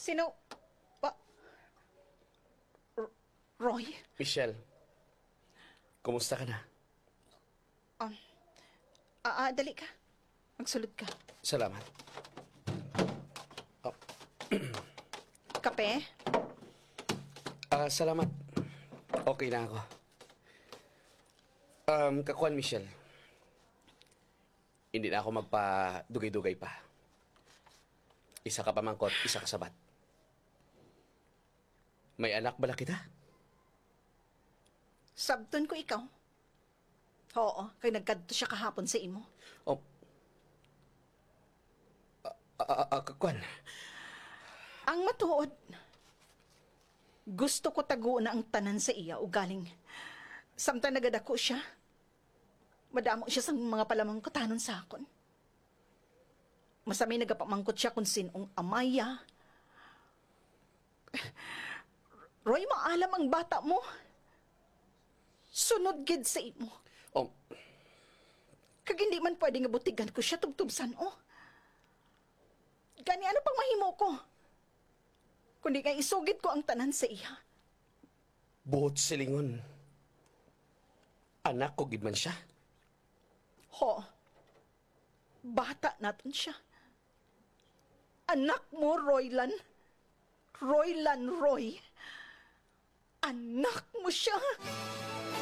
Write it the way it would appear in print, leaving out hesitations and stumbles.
Sino? Ba? Roy? Michelle, kumusta ka na? Dali ka. Magsulod ka. Salamat. Kape? Salamat. Okay na ako. Kakuan, Michelle. Hindi na ako magpa-dugay-dugay pa. Isa ka pamangkot, isa ka sabat. May anak bala kita? Sabton ko ikaw. Oo, kay nagkadto siya kahapon sa imo. Oh. Kakuan. Ang matuod, gusto ko tago na ang tanan sa iya ugaling. Samtang nagadako siya, madamo siya sa mga palamang katanon sa akon. Masami nagapamangkot siya kung sinong amaya. Roy, maalam ang bata mo. Sunod gid sa imo. Oh, Kag hindi man pwedeng abutigan ko siya tubtubsan, oh. Gani ano pang mahimo ko? Kundi kay isugid ko ang tanan sa iya. buhot silingon. Anak ko gid man siya. Ho, bata naton siya. Anak mo, Roylan. Roylan Roy. Anak mo siya.